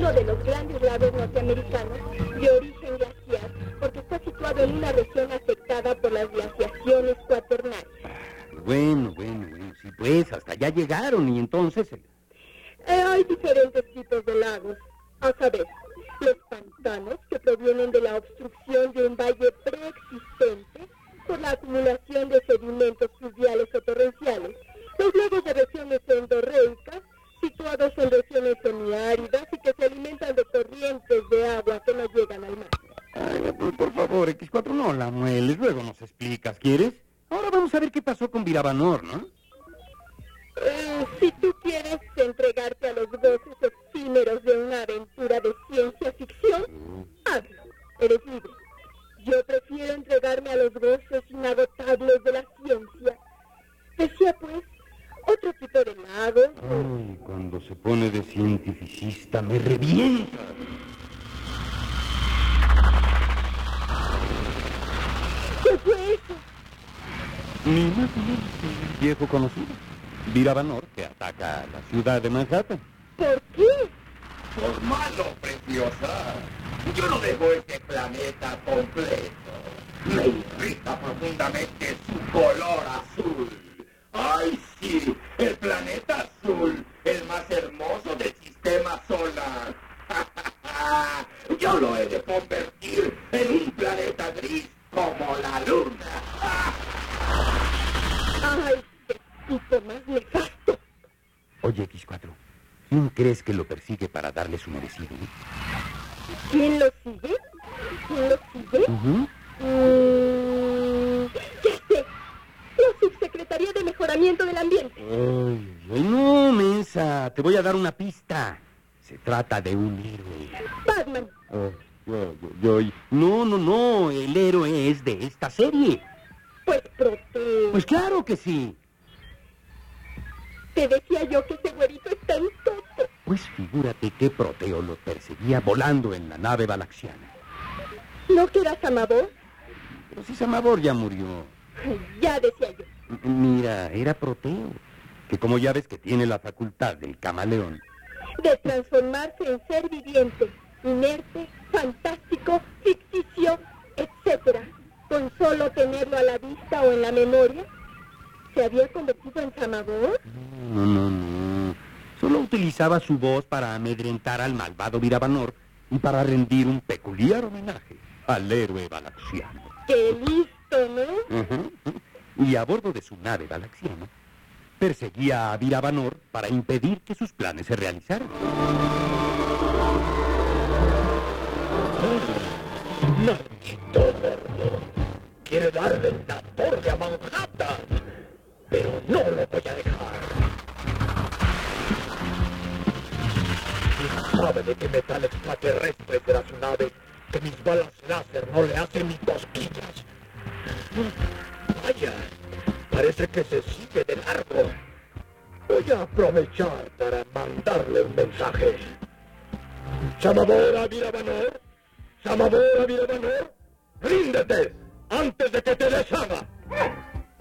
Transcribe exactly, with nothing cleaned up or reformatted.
uno de los grandes lagos norteamericanos de origen glaciar, porque está situado en una región afectada por las glaciaciones cuaternarias. Bueno, bueno, bueno, sí, pues, hasta allá llegaron y entonces... Eh, hay diferentes tipos de lagos, a saber, los pantanos, que provienen de la obstrucción de un valle preexistente por la acumulación de sedimentos fluviales o torrenciales, los lagos de regiones endorreicas, situados en regiones semiáridas y que se alimentan de corrientes de agua que no llegan al mar. Ay, por, por favor, equis cuatro, no la mueles, luego nos explicas, ¿quieres? Ahora vamos a ver qué pasó con Virabanor, ¿no? Eh, si tú quieres entregarte a los goces efímeros de una aventura de ciencia ficción, mm. hazlo, eres libre. Yo prefiero entregarme a los goces inagotables de la ciencia. Decía, pues, otro tipo de lago. Ay, cuando se pone de cientificista me revienta. ¿Qué fue eso? Ni más ni menos que el viejo conocido, Virabanor, que ataca a la ciudad de Manhattan. ¿Por qué? Por malo, preciosa. Yo no dejo este planeta completo. Me irrita profundamente su color azul. ¡Ay, sí! El planeta azul, el más hermoso del sistema solar. Yo lo he de convertir en un planeta gris como la luna. ¡Ay, qué tipo más nefasto! Oye, equis cuatro, ¿quién crees que lo persigue para darle su merecido? ¿Eh? ¿Quién lo sigue? ¿Quién lo sigue? Uh-huh. Mm, ya sé. La Subsecretaría de Mejoramiento del Ambiente. Ay, ay, no, mensa. Te voy a dar una pista. Se trata de un héroe. Batman. Oh, yo, yo, yo. No, no, no. El héroe es de esta serie. Pues Proteo. Pues claro que sí. Te decía yo que ese güerito está en toto. Pues figúrate que Proteo lo perseguía volando en la nave balaxiana. ¿No que era Samabor? Pero si Samabor ya murió. Ya decía yo. Mira, era Proteo, que como ya ves que tiene la facultad del camaleón. De transformarse en ser viviente, inerte, fantástico, ficticio, etcétera. Con solo tenerlo a la vista o en la memoria, ¿se había convertido en Samabor? No, no, no. Solo utilizaba su voz para amedrentar al malvado Virabanor y para rendir un peculiar homenaje al héroe balaxiano. ¡Qué listo!, ¿no? Uh-huh. Y a bordo de su nave balaxiana, perseguía a Virabanor para impedir que sus planes se realizaran. ¡Maldito gordo! Quiere darle la torre a Manhattan, pero no lo voy a dejar. ¿Quién sabe de qué metal extraterrestre será su nave? Que mis balas láser no le hacen ni cosquillas. Vaya, parece que se sigue de largo. Voy a aprovechar para mandarle un mensaje. Samabor a Virabanor, Samabor a Virabanor, ríndete antes de que te deshaga.